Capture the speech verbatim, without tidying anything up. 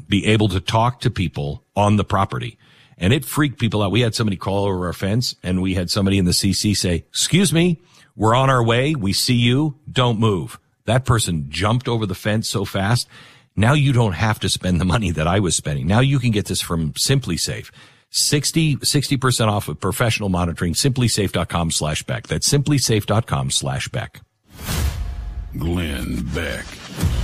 be able to talk to people on the property. And it freaked people out. We had somebody call over our fence, and we had somebody in the C C say, excuse me, we're on our way. We see you. Don't move. That person jumped over the fence so fast. Now you don't have to spend the money that I was spending. Now you can get this from SimpliSafe. sixty, sixty percent off of professional monitoring, simplysafe.com slash Beck. That's simplysafe.com slash Beck. Glenn Beck.